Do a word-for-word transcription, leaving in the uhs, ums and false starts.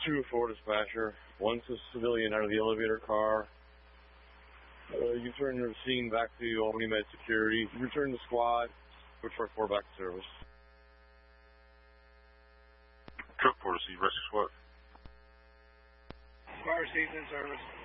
two four dispatcher. Once a civilian out of the elevator car. Uh, you turn your scene back to Albany Med Security. You return the squad. Switch truck four back to service. Truck four to see rescue squad. Fire station in service.